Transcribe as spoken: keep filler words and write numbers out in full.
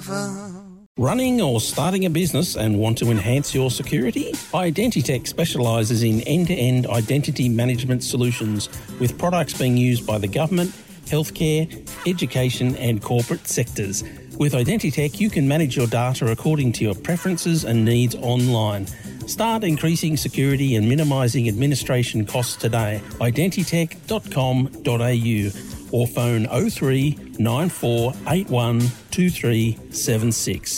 forever. Running or starting a business and want to enhance your security? Identitech specialises in end-to-end identity management solutions with products being used by the government, healthcare, education and corporate sectors. With Identitech, you can manage your data according to your preferences and needs online. Start increasing security and minimising administration costs today. identitech dot com dot a u or phone oh three nine four eight one two three seven six.